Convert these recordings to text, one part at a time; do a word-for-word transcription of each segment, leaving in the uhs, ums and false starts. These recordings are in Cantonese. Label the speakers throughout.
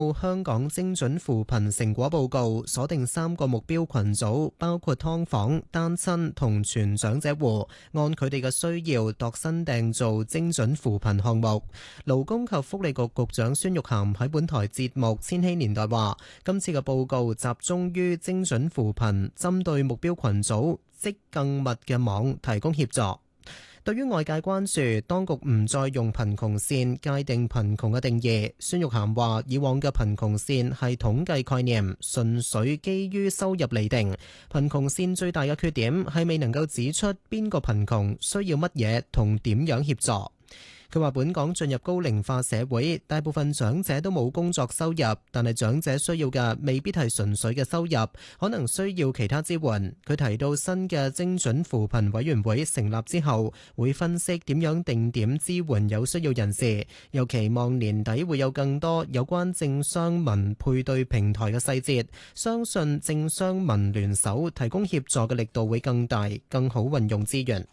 Speaker 1: 香港精準扶貧成果報告鎖定三個目標群組，包括劏房、單親同全長者戶，按佢哋嘅需要度身訂造精準扶貧項目。勞工及福利局局長孫玉菡喺本台節目《千禧年代》話，今次嘅報告集中於精準扶貧，針對目標群組織更密嘅網提供協助。對於外界關注當局唔再用貧窮線界定貧窮嘅定義，孫玉菡話：以往嘅貧窮線係統計概念，純粹基於收入釐定。貧窮線最大嘅缺點係未能夠指出邊個貧窮需要乜嘢同點樣協助。佢話：本港進入高齡化社會，大部分長者都冇工作收入，但係長者需要嘅未必係純粹嘅收入，可能需要其他支援。佢提到新嘅精準扶貧委員會成立之後，會分析點樣定點支援有需要人士，又期望年底會有更多有關政商民配對平台嘅細節，相信政商民聯手提供協助嘅力度會更大，更好運用資源。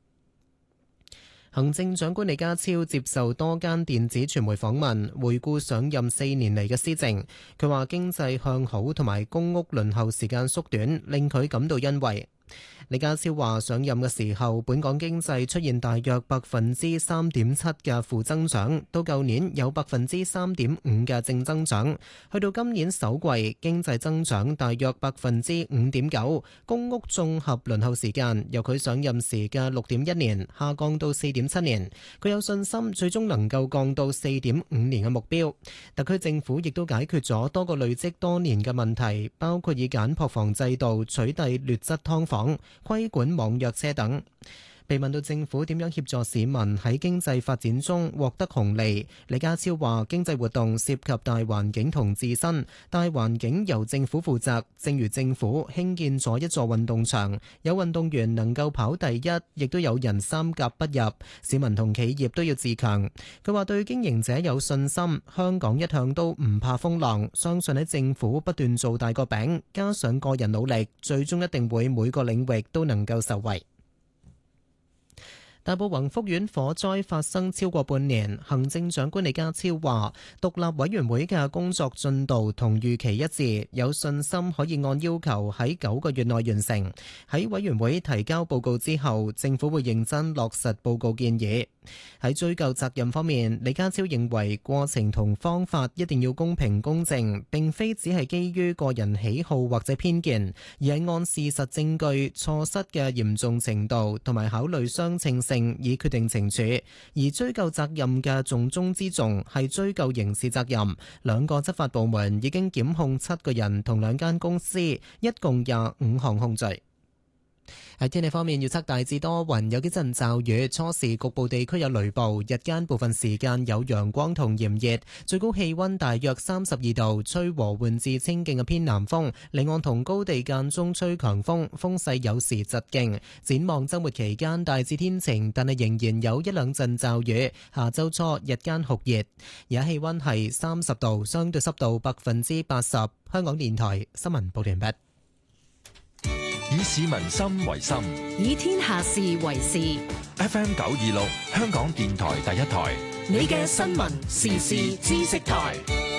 Speaker 1: 行政長官李家超接受多間電子傳媒訪問，回顧上任四年嚟嘅施政。佢話經濟向好同埋公屋輪候時間縮短，令佢感到欣慰。李家超話上任嘅時候，本港經濟出現大約百分之三點七嘅負增長，到舊年有百分之三點五嘅正增長，去到今年首季經濟增長大約百分之五點九。公屋綜合輪候時間由佢上任時嘅六點一年下降到四點七年，佢有信心最終能夠降到四點五年嘅目標。特區政府亦都解決咗多個累積多年嘅問題，包括以簡樸房制度取締劣質劏房、規管網約車等。被問到政府點樣協助市民喺經濟發展中獲得紅利，李家超話經濟活動涉及大環境同自身，大環境由政府負責，正如政府興建咗一座運動場，有運動員能夠跑第一，亦都有人三甲不入，市民同企業都要自強。佢話對經營者有信心，香港一向都唔怕風浪，相信喺政府不斷做大個餅，加上個人努力，最終一定會每個領域都能夠受惠。大埔宏福苑火災發生超過半年，行政長官李家超話，獨立委員會嘅工作進度同預期一致，有信心可以按要求喺九個月內完成。喺委員會提交報告之後，政府會認真落實報告建議。喺追究責任方面，李家超認為過程同方法一定要公平公正，並非只係基於個人喜好或者偏見，而係按事實證據、錯失嘅嚴重程度同埋考慮相稱性以決定懲處。而追究責任嘅重中之重係追究刑事責任。兩個執法部門已經檢控七個人同兩間公司，一共廿五項控罪。喺天氣方面，預測大致多雲，有幾陣驟雨，初時局部地區有雷暴，日間部分時間有陽光同炎熱，最高氣溫大約三十二度，吹和緩至清勁嘅偏南風，離岸同高地間中吹強風，風勢有時疾勁。展望週末期間大致天晴，但係仍然有一兩陣驟雨。下週初日間酷熱，而家氣溫係三十度，相對濕度百分之八十。香港電台新聞報完畢。
Speaker 2: 以市民心為心，
Speaker 3: 以天下事為事。
Speaker 2: F M 九二六，香港電台第一台，
Speaker 3: 你嘅新聞時事知識台。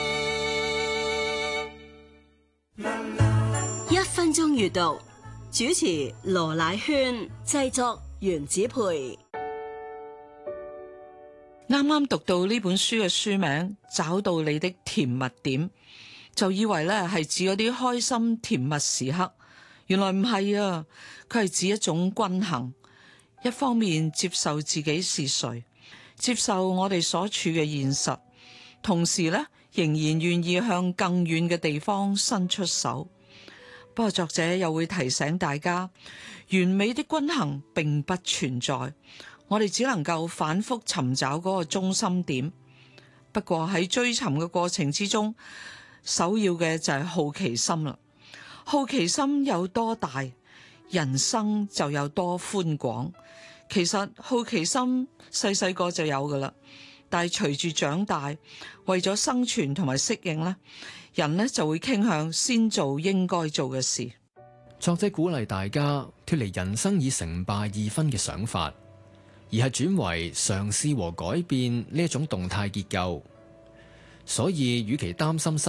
Speaker 3: 一分鐘閱讀，主持羅乃萱，製作袁子培。
Speaker 4: 啱啱讀到呢本書嘅書名，找到你的甜蜜點，就以為咧係指嗰啲開心甜蜜時刻。原來唔係啊，佢係指一種均衡，一方面接受自己是誰，接受我哋所處嘅現實，同時咧仍然願意向更遠嘅地方伸出手。不過作者又會提醒大家，完美的均衡並不存在，我哋只能夠反覆尋找嗰個中心點。不過喺追尋嘅過程之中，首要嘅就係好奇心啦。好奇心有多大，人生就有多寬廣。其實好奇心細細個就有噶啦，但係隨住長大，為咗生存同埋適應咧，人咧就會傾向先做應該做嘅事。
Speaker 5: 作者鼓勵大家脫離人生以成敗二分嘅想法，而係轉為嘗試和改變呢一種動態結構。 所以與其擔心失